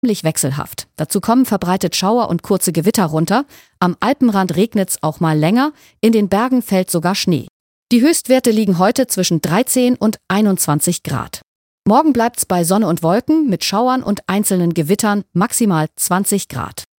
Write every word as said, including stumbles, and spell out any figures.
ziemlich wechselhaft. Dazu kommen verbreitet Schauer und kurze Gewitter runter. Am Alpenrand regnet's auch mal länger, in den Bergen fällt sogar Schnee. Die Höchstwerte liegen heute zwischen dreizehn und einundzwanzig Grad. Morgen bleibt's bei Sonne und Wolken mit Schauern und einzelnen Gewittern, maximal zwanzig Grad.